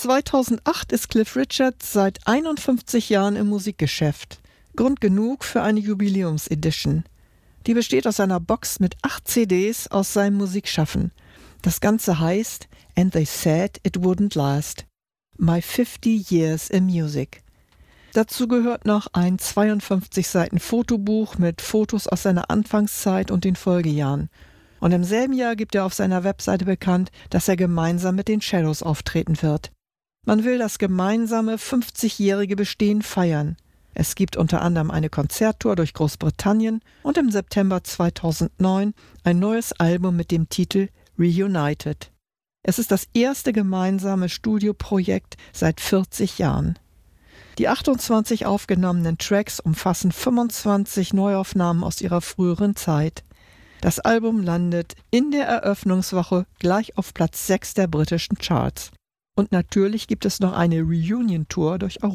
2008 ist Cliff Richard seit 51 Jahren im Musikgeschäft. Grund genug für eine Jubiläumsedition. Die besteht aus einer Box mit 8 CDs aus seinem Musikschaffen. Das Ganze heißt And They Said It Wouldn't Last. My 50 Years in Music. Dazu gehört noch ein 52 Seiten Fotobuch mit Fotos aus seiner Anfangszeit und den Folgejahren. Und im selben Jahr gibt er auf seiner Webseite bekannt, dass er gemeinsam mit den Shadows auftreten wird. Man will das gemeinsame 50-jährige Bestehen feiern. Es gibt unter anderem eine Konzerttour durch Großbritannien und im September 2009 ein neues Album mit dem Titel Reunited. Es ist das erste gemeinsame Studioprojekt seit 40 Jahren. Die 28 aufgenommenen Tracks umfassen 25 Neuaufnahmen aus ihrer früheren Zeit. Das Album landet in der Eröffnungswoche gleich auf Platz 6 der britischen Charts. Und natürlich gibt es noch eine Reunion-Tour durch Europa.